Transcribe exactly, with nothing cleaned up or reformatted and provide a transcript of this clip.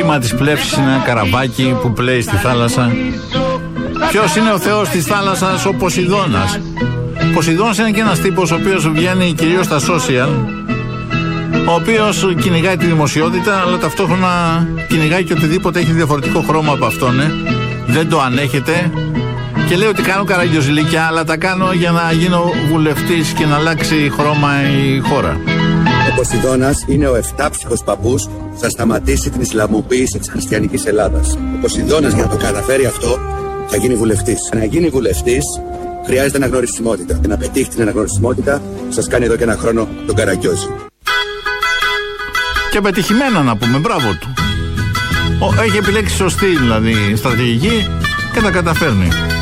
θύμα της πλεύσης είναι ένα καραβάκι που πλέει στη θάλασσα. Ποιος είναι ο θεός της θάλασσας? Ο Ποσειδώνας. Ο Ποσειδώνας είναι και ένας τύπος ο οποίος βγαίνει κυρίως στα social, ο οποίος κυνηγάει τη δημοσιότητα, αλλά ταυτόχρονα κυνηγάει και οτιδήποτε έχει διαφορετικό χρώμα από αυτόν. Ε. Δεν το ανέχεται και λέει ότι κάνω καραγκιόζηλικια, αλλά τα κάνω για να γίνω βουλευτής και να αλλάξει χρώμα η χώρα. Ο Ποσειδώνας είναι ο εφτάψυχος παππούς που θα σταματήσει την Ισλαμοποίηση της χριστιανικής Ελλάδας. Ο Ποσειδώνας, για να το καταφέρει αυτό, θα γίνει βουλευτής. Να γίνει βουλευτής χρειάζεται αναγνωρισιμότητα. Και να πετύχει την αναγνωρισιμότητα σας κάνει εδώ και ένα χρόνο τον Καραγκιόζη. Και πετυχημένο να πούμε, μπράβο του. Έχει επιλέξει σωστή δηλαδή στρατηγική και τα καταφέρνει.